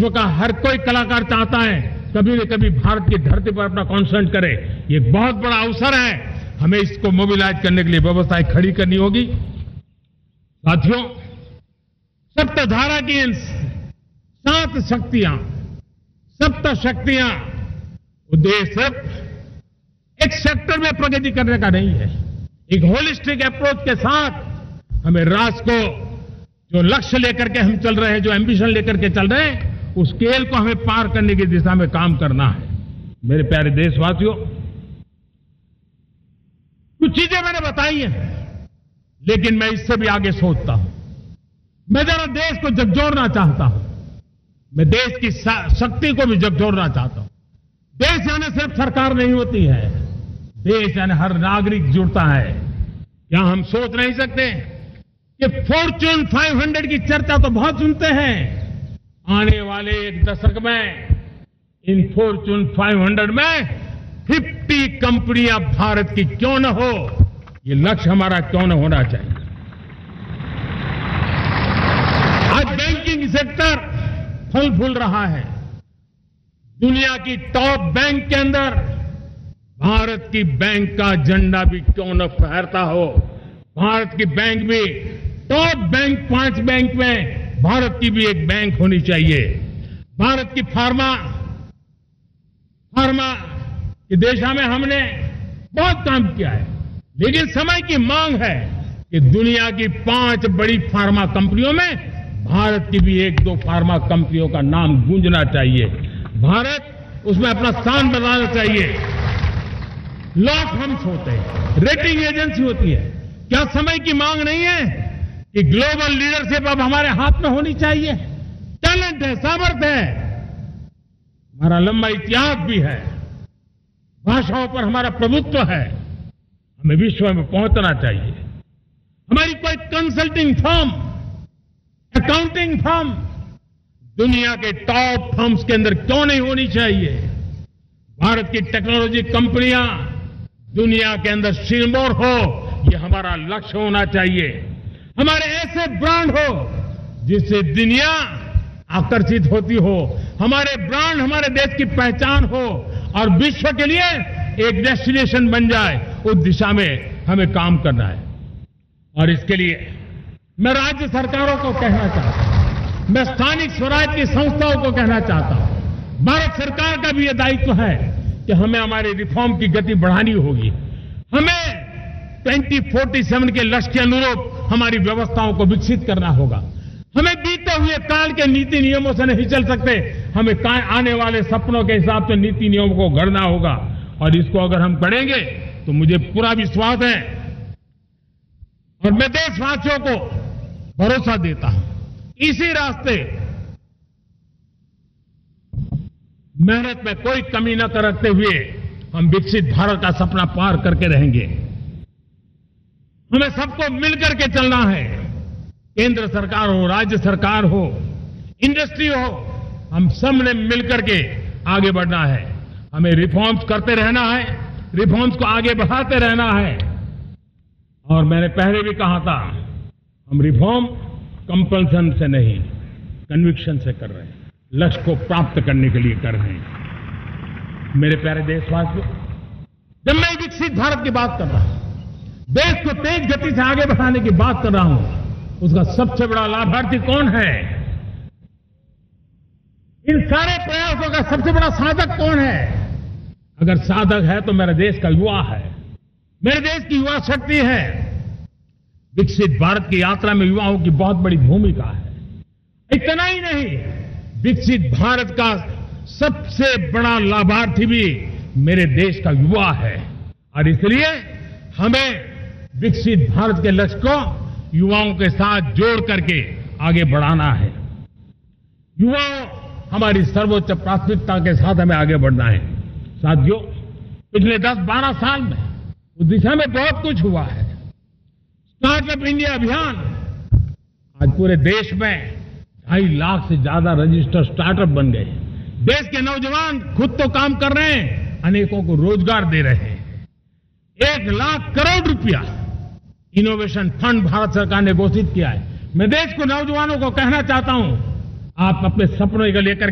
विश्व का हर कोई कलाकार चाहता है कभी न कभी भारत की धरती पर अपना कॉन्सर्ट करे। ये एक बहुत बड़ा अवसर है, हमें इसको मोबिलाइज करने के लिए व्यवस्थाएं खड़ी करनी होगी। साथियों, सप्तधारा की इन 7 शक्तियां, सप्त शक्तियां, उद्देश्य सिर्फ एक सेक्टर में प्रगति करने का नहीं है। एक होलिस्टिक अप्रोच के साथ हमें राष्ट्र को जो लक्ष्य लेकर के हम चल रहे हैं, जो एम्बिशन लेकर के चल रहे हैं, उस स्केल को हमें पार करने की दिशा में काम करना है। मेरे प्यारे देशवासियों, कुछ चीजें मैंने बताई हैं, लेकिन मैं इससे भी आगे सोचता हूं। मैं जरा देश को झकझोरना चाहता हूं। मैं देश की शक्ति को भी झकझोरना चाहता हूं। देश यानी सिर्फ सरकार नहीं होती है, देश यानी हर नागरिक जुड़ता है। क्या हम सोच नहीं सकते कि फॉर्च्यून 500 की चर्चा तो बहुत सुनते हैं, आने वाले एक दशक में इन फॉर्च्यून 500 में 50 कंपनियां भारत की क्यों न हो, ये लक्ष्य हमारा क्यों न होना चाहिए। आज बैंकिंग सेक्टर फल फूल रहा है। दुनिया की टॉप बैंक के अंदर भारत की बैंक का झंडा भी क्यों न फहरता हो। भारत की बैंक भी टॉप बैंक 5 बैंक में भारत की भी एक बैंक होनी चाहिए। भारत की फार्मा की दिशा में हमने बहुत काम किया है, लेकिन समय की मांग है कि दुनिया की 5 बड़ी फार्मा कंपनियों में भारत की भी 1-2 फार्मा कंपनियों का नाम गूंजना चाहिए। भारत उसमें अपना स्थान बनाना चाहिए। लॉ फर्म्स होते हैं, रेटिंग एजेंसी होती है। क्या समय की मांग नहीं है कि ग्लोबल लीडरशिप अब हमारे हाथ में होनी चाहिए? टैलेंट है, सामर्थ्य है, हमारा लंबा इतिहास भी है, भाषाओं पर हमारा प्रभुत्व है, हमें विश्व में पहुंचना चाहिए। हमारी कोई कंसल्टिंग फर्म, अकाउंटिंग फर्म दुनिया के टॉप फर्म्स के अंदर क्यों नहीं होनी चाहिए? भारत की टेक्नोलॉजी कंपनियां दुनिया के अंदर सिरमौर हो, ये हमारा लक्ष्य होना चाहिए। हमारे ऐसे ब्रांड हो जिससे दुनिया आकर्षित होती हो, हमारे ब्रांड हमारे देश की पहचान हो और विश्व के लिए एक डेस्टिनेशन बन जाए, उस दिशा में हमें काम करना है। और इसके लिए मैं राज्य सरकारों को कहना चाहता हूं, मैं स्थानिक स्वराज की संस्थाओं को कहना चाहता हूं, भारत सरकार का भी यह दायित्व है कि हमें हमारे रिफॉर्म की गति बढ़ानी होगी। हमें 2047 के लक्ष्य के अनुरूप हमारी व्यवस्थाओं को विकसित करना होगा। हमें बीते हुए काल के नीति नियमों से नहीं चल सकते, हमें आने वाले सपनों के हिसाब से नीति नियमों को गढ़ना होगा। और इसको अगर हम गढ़ेंगे तो मुझे पूरा विश्वास है और मैं देशवासियों को भरोसा देता हूं, इसी रास्ते मेहनत में कोई कमी न करते हुए हम विकसित भारत का सपना पार करके रहेंगे। हमें सबको मिलकर के चलना है, केंद्र सरकार हो, राज्य सरकार हो, इंडस्ट्री हो, हम सब ने मिलकर के आगे बढ़ना है। हमें रिफॉर्म्स करते रहना है, रिफॉर्म्स को आगे बढ़ाते रहना है। और मैंने पहले भी कहा था, हम रिफॉर्म कंपल्सन से नहीं, कन्विक्शन से कर रहे हैं, लक्ष्य को प्राप्त करने के लिए कर रहे हैं। मेरे प्यारे देशवासियों, जब मैं विकसित भारत की बात कर रहा हूं, देश को तेज गति से आगे बढ़ाने की बात कर रहा हूं, उसका सबसे बड़ा लाभार्थी कौन है? इन सारे प्रयासों का सबसे बड़ा साधक कौन है? अगर साधक है तो मेरे देश का युवा है, मेरे देश की युवा शक्ति है। विकसित भारत की यात्रा में युवाओं की बहुत बड़ी भूमिका है। इतना ही नहीं, विकसित भारत का सबसे बड़ा लाभार्थी भी मेरे देश का युवा है। और इसलिए हमें विकसित भारत के लक्ष्य को युवाओं के साथ जोड़ करके आगे बढ़ाना है। युवा हमारी सर्वोच्च प्राथमिकता के साथ हमें आगे बढ़ना है। साथियों, पिछले 10-12 साल में उस दिशा में बहुत कुछ हुआ है। स्टार्टअप इंडिया अभियान, आज पूरे देश में 2.5 लाख से ज्यादा रजिस्टर्ड स्टार्टअप बन गए। देश के नौजवान खुद तो काम कर रहे हैं, अनेकों को रोजगार दे रहे हैं। 1 लाख करोड़ रुपया इनोवेशन फंड भारत सरकार ने घोषित किया है। मैं देश को, नौजवानों को कहना चाहता हूं, आप अपने सपनों को लेकर